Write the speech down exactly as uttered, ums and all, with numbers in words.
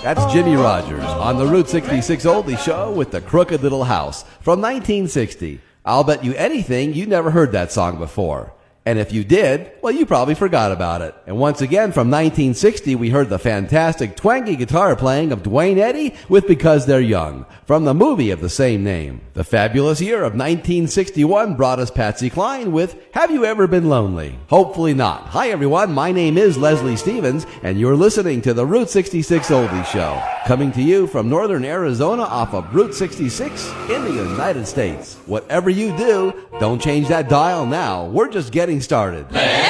That's Jimmy Rogers on the Route sixty-six Oldie Show with the Crooked Little House from nineteen sixty. I'll bet you anything you never heard that song before. And if you did, well, you probably forgot about it. And once again, from nineteen sixty, we heard the fantastic twangy guitar playing of Duane Eddy with Because They're Young, from the movie of the same name. The fabulous year of nineteen sixty-one brought us Patsy Cline with Have You Ever Been Lonely? Hopefully not. Hi, everyone. My name is Leslie Stevens, and you're listening to the Route sixty-six Oldie Show, coming to you from northern Arizona off of Route sixty-six in the United States. Whatever you do, don't change that dial now. We're just getting started.